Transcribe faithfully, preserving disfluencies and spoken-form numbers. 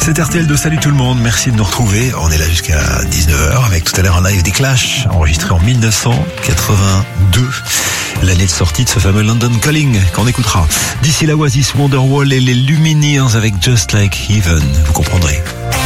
C'est R T L de Salut tout le monde, merci de nous retrouver. On est là jusqu'à dix-neuf heures avec tout à l'heure un live des Clash, enregistré en mille neuf cent quatre-vingt-deux, l'année de sortie de ce fameux London Calling qu'on écoutera. D'ici la Oasis, Wonderwall et les Lumineers avec Just Like Heaven, vous comprendrez.